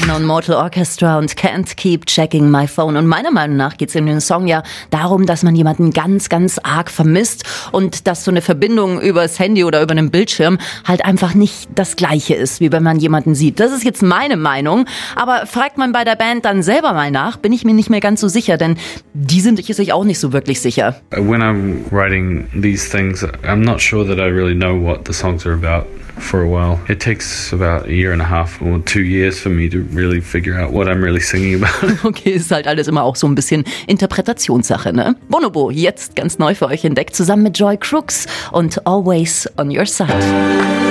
Unknown Mortal Orchestra und Can't Keep Checking My Phone. Und meiner Meinung nach geht es in dem Song ja darum, dass man jemanden ganz, ganz arg vermisst und dass so eine Verbindung übers Handy oder über einen Bildschirm halt einfach nicht das Gleiche ist, wie wenn man jemanden sieht. Das ist jetzt meine Meinung, aber fragt man bei der Band dann selber mal nach, bin ich mir nicht mehr ganz so sicher, denn die sind sich auch nicht so wirklich sicher. When I'm writing these things, I'm not sure that I really know what the songs are about for a while. It takes about a year and a half or 2 years for me to really figure out what I'm really singing about. Okay, ist halt alles immer auch so ein bisschen Interpretationssache, ne? Bonobo, jetzt ganz neu für euch entdeckt, zusammen mit Joy Crooks und Always on Your Side.